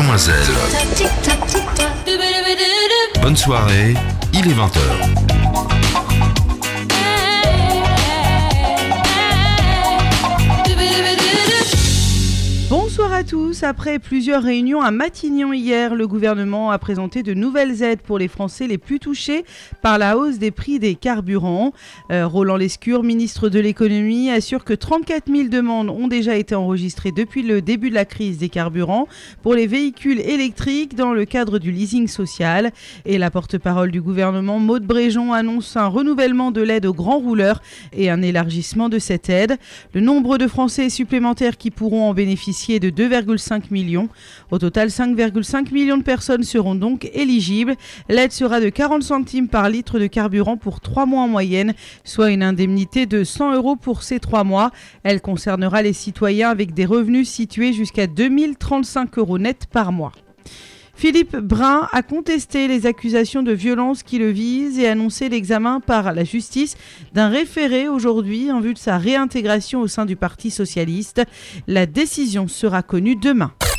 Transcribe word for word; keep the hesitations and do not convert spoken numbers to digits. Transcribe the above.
demoiselles. Bonne soirée, il est vingt heures. Bonsoir à tous. Après plusieurs réunions à Matignon hier, le gouvernement a présenté de nouvelles aides pour les Français les plus touchés par la hausse des prix des carburants. Euh, Roland Lescure, ministre de l'économie, assure que trente-quatre mille demandes ont déjà été enregistrées depuis le début de la crise des carburants pour les véhicules électriques dans le cadre du leasing social. Et la porte-parole du gouvernement, Maud Bréjon, annonce un renouvellement de l'aide aux grands rouleurs et un élargissement de cette aide. Le nombre de Français supplémentaires qui pourront en bénéficier est de deux virgule cinq millions. Au total, cinq virgule cinq millions de personnes seront donc éligibles. L'aide sera de quarante centimes par litre de carburant pour trois mois en moyenne, soit une indemnité de cent euros pour ces trois mois. Elle concernera les citoyens avec des revenus situés jusqu'à deux mille trente-cinq euros net par mois. Philippe Brun a contesté les accusations de violence qui le visent et annoncé l'examen par la justice d'un référé aujourd'hui en vue de sa réintégration au sein du Parti socialiste. La décision sera connue demain.